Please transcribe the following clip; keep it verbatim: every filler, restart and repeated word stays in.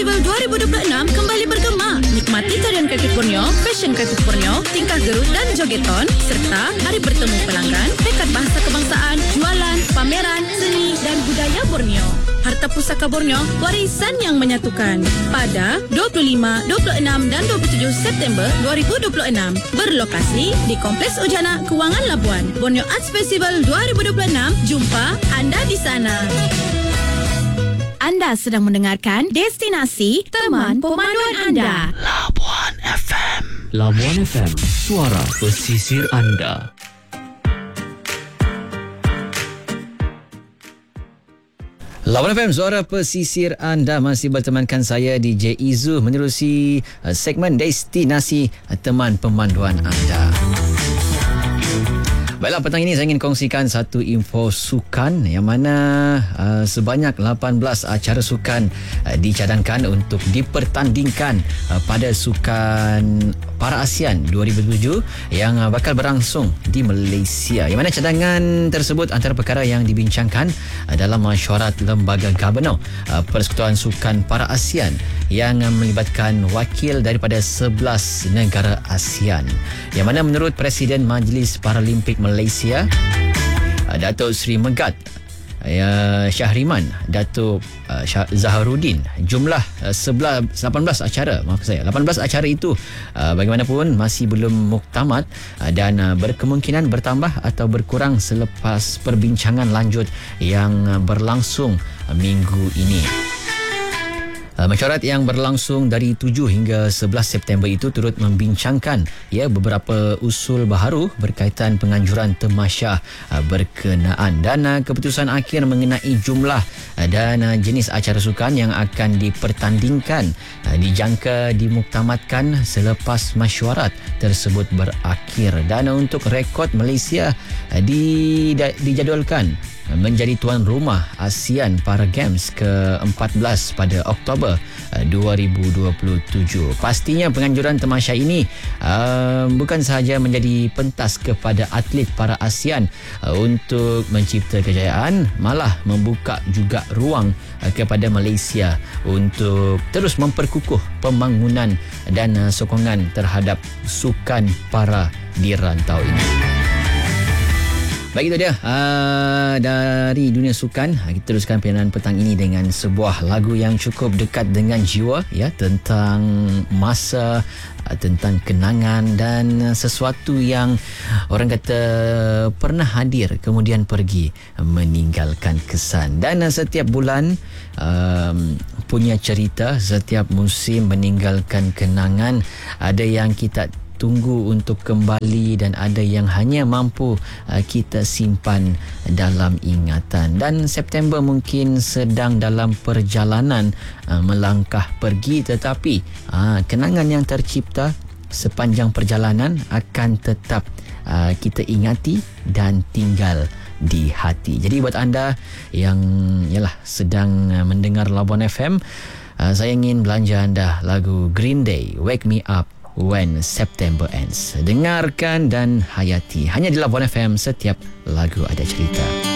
Festival dua ribu dua puluh enam kembali bergema. Nikmati tarian kaki Borneo, fashion kaki Borneo, tingkah gerut dan jogeton, serta hari bertemu pelanggan, pekat bahasa kebangsaan, jualan, pameran, seni dan budaya Borneo. Harta Pusaka Borneo, warisan yang menyatukan. Pada dua puluh lima, dua puluh enam dan dua puluh tujuh September dua ribu dua puluh enam. Berlokasi di Kompleks Ujana Kewangan Labuan. Borneo Arts Festival dua ribu dua puluh enam. Jumpa anda di sana. Anda sedang mendengarkan Destinasi Teman Pemanduan Anda. Labuan F M. Labuan F M, suara pesisir anda. Labuan F M, suara pesisir anda. Masih bertemankan saya D J Izu menerusi uh, segmen Destinasi uh, Teman Pemanduan anda. Baiklah, petang ini saya ingin kongsikan satu info sukan yang mana uh, sebanyak lapan belas acara sukan uh, dicadangkan untuk dipertandingkan uh, pada Sukan Para ASEAN dua ribu tujuh yang uh, bakal berlangsung di Malaysia. Yang mana cadangan tersebut antara perkara yang dibincangkan uh, dalam mesyuarat Lembaga Gabungan uh, Persekutuan Sukan Para ASEAN yang uh, melibatkan wakil daripada sebelas negara ASEAN. Yang mana menurut Presiden Majlis Paralimpik Malaysia, Datuk Seri Megat uh, Syahriman, Datuk uh, Zaharuddin, jumlah uh, sebelas, lapan belas acara, maaf saya, lapan belas acara itu uh, bagaimanapun masih belum muktamad uh, dan uh, berkemungkinan bertambah atau berkurang selepas perbincangan lanjut yang uh, berlangsung uh, minggu ini. Uh, mesyuarat yang berlangsung dari tujuh hingga sebelas September itu turut membincangkan ya beberapa usul baharu berkaitan penganjuran tamasya uh, berkenaan dan uh, keputusan akhir mengenai jumlah uh, dan uh, jenis acara sukan yang akan dipertandingkan uh, dijangka dimuktamadkan selepas mesyuarat tersebut berakhir. Dan uh, untuk rekod Malaysia uh, di, da, dijadualkan menjadi tuan rumah ASEAN Para Games ke empat belas pada Oktober dua ribu dua puluh tujuh. Pastinya penganjuran tamasya ini uh, bukan sahaja menjadi pentas kepada atlet para ASEAN uh, untuk mencipta kejayaan, malah membuka juga ruang uh, kepada Malaysia untuk terus memperkukuh pembangunan dan uh, sokongan terhadap sukan para di rantau ini. Baik, itu dia uh, dari dunia sukan. Kita teruskan perjalanan petang ini dengan sebuah lagu yang cukup dekat dengan jiwa ya, tentang masa, uh, tentang kenangan dan sesuatu yang orang kata pernah hadir kemudian pergi meninggalkan kesan. Dan uh, setiap bulan um, punya cerita, setiap musim meninggalkan kenangan. Ada yang kita tunggu untuk kembali dan ada yang hanya mampu uh, kita simpan dalam ingatan. Dan September mungkin sedang dalam perjalanan uh, melangkah pergi, tetapi uh, kenangan yang tercipta sepanjang perjalanan akan tetap uh, kita ingati dan tinggal di hati. Jadi buat anda yang yalah sedang uh, mendengar Labuan F M, uh, saya ingin belanja anda lagu Green Day, Wake Me Up When September Ends. Dengarkan dan hayati hanya di Labuan F M, setiap lagu ada cerita.